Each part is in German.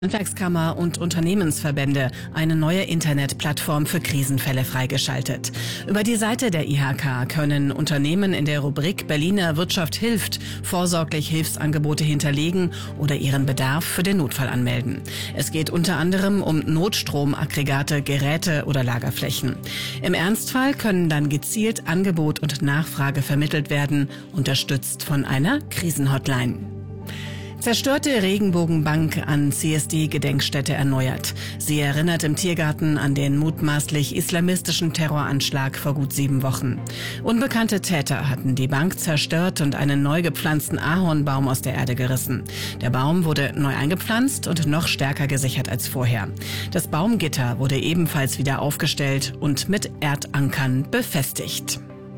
Handwerkskammer und Unternehmensverbände eine neue Internetplattform für Krisenfälle freigeschaltet. Über die Seite der IHK können Unternehmen in der Rubrik Berliner Wirtschaft hilft vorsorglich Hilfsangebote hinterlegen oder ihren Bedarf für den Notfall anmelden. Es geht unter anderem um Notstromaggregate, Geräte oder Lagerflächen. Im Ernstfall können dann gezielt Angebot und Nachfrage vermittelt werden, unterstützt von einer Krisenhotline. Zerstörte Regenbogenbank an CSD-Gedenkstätte erneuert. Sie erinnert im Tiergarten an den mutmaßlich islamistischen Terroranschlag vor gut 7 Wochen. Unbekannte Täter hatten die Bank zerstört und einen neu gepflanzten Ahornbaum aus der Erde gerissen. Der Baum wurde neu eingepflanzt und noch stärker gesichert als vorher. Das Baumgitter wurde ebenfalls wieder aufgestellt und mit Erdankern befestigt.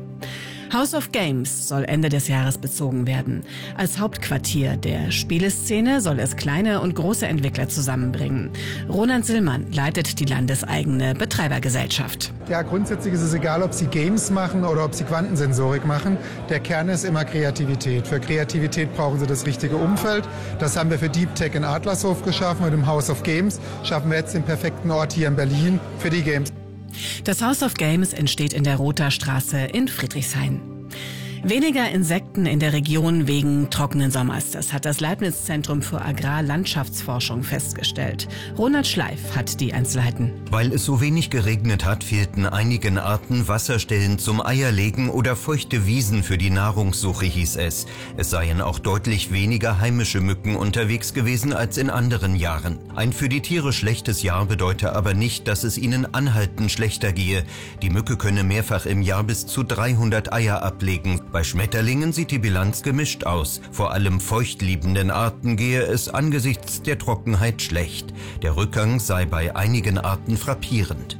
House of Games soll Ende des Jahres bezogen werden. Als Hauptquartier der Spieleszene soll es kleine und große Entwickler zusammenbringen. Roland Sillmann leitet die landeseigene Betreibergesellschaft. Ja, grundsätzlich ist es egal, ob Sie Games machen oder ob Sie Quantensensorik machen. Der Kern ist immer Kreativität. Für Kreativität brauchen Sie das richtige Umfeld. Das haben wir für Deep Tech in Adlershof geschaffen. Mit dem House of Games schaffen wir jetzt den perfekten Ort hier in Berlin für die Games. Das House of Games entsteht in der Rother Straße in Friedrichshain. Weniger Insekten in der Region wegen trockenen Sommers. Das hat das Leibniz-Zentrum für Agrarlandschaftsforschung festgestellt. Ronald Schleif hat die Einzelheiten. Weil es so wenig geregnet hat, fehlten einigen Arten Wasserstellen zum Eierlegen oder feuchte Wiesen für die Nahrungssuche, hieß es. Es seien auch deutlich weniger heimische Mücken unterwegs gewesen als in anderen Jahren. Ein für die Tiere schlechtes Jahr bedeute aber nicht, dass es ihnen anhaltend schlechter gehe. Die Mücke könne mehrfach im Jahr bis zu 300 Eier ablegen. Bei Schmetterlingen sieht die Bilanz gemischt aus. Vor allem feuchtliebenden Arten gehe es angesichts der Trockenheit schlecht. Der Rückgang sei bei einigen Arten frappierend.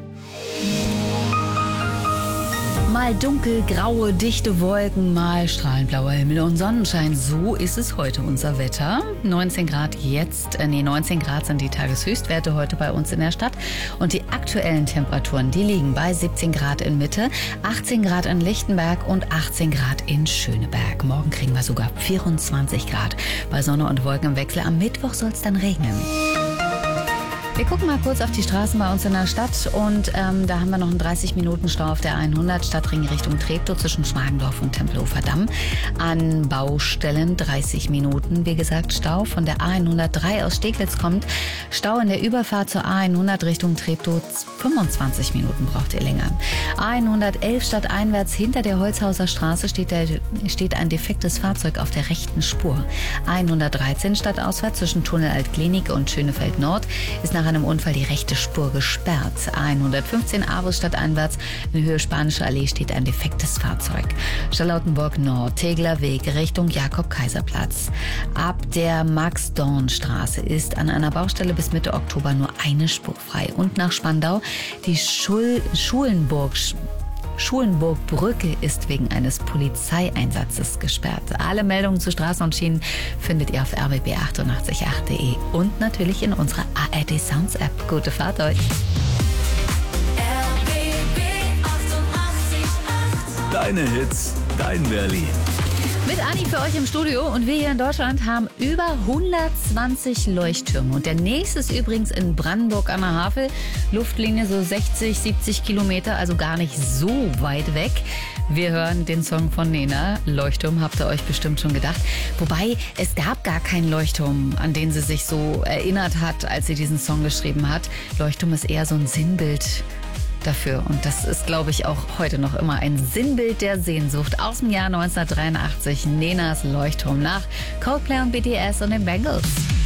Mal dunkel, graue, dichte Wolken, mal strahlend blauer Himmel und Sonnenschein. So ist es heute unser Wetter. 19 Grad sind die Tageshöchstwerte heute bei uns in der Stadt. Und die aktuellen Temperaturen, die liegen bei 17 Grad in Mitte, 18 Grad in Lichtenberg und 18 Grad in Schöneberg. Morgen kriegen wir sogar 24 Grad bei Sonne und Wolken im Wechsel. Am Mittwoch soll es dann regnen. Wir gucken mal kurz auf die Straßen bei uns in der Stadt und da haben wir noch einen 30-Minuten-Stau auf der 100 Stadtring Richtung Treptow zwischen Schmargendorf und Tempelhofer Damm. An Baustellen 30 Minuten, wie gesagt, Stau. Von der A103 aus Steglitz kommt Stau in der Überfahrt zur A100 Richtung Treptow. 25 Minuten braucht ihr länger. A111 stadteinwärts hinter der Holzhauser Straße steht ein defektes Fahrzeug auf der rechten Spur. A113 stadtauswärts zwischen Tunnel Altklinik und Schönefeld Nord ist nach einem Unfall die rechte Spur gesperrt. A115 Avus stadteinwärts in Höhe Spanische Allee steht ein defektes Fahrzeug. Charlottenburg Nord, Tegler Weg Richtung Jakob-Kaiser-Platz. Ab der Max-Dorn-Straße ist an einer Baustelle bis Mitte Oktober nur eine Spur frei. Und nach Spandau die Schulenburg-Brücke ist wegen eines Polizeieinsatzes gesperrt. Alle Meldungen zu Straßen und Schienen findet ihr auf rbb888.de und natürlich in unserer ARD Sounds App. Gute Fahrt euch! Deine Hits, dein Berlin. Mit Anni für euch im Studio und wir hier in Deutschland haben über 120 Leuchttürme. Und der nächste ist übrigens in Brandenburg an der Havel. Luftlinie so 60, 70 Kilometer, also gar nicht so weit weg. Wir hören den Song von Nena. Leuchtturm habt ihr euch bestimmt schon gedacht. Wobei, es gab gar keinen Leuchtturm, an den sie sich so erinnert hat, als sie diesen Song geschrieben hat. Leuchtturm ist eher so ein Sinnbild dafür. Und das ist, glaube ich, auch heute noch immer ein Sinnbild der Sehnsucht. Aus dem Jahr 1983, Nenas Leuchtturm nach Coldplay und BTS und den Bangles.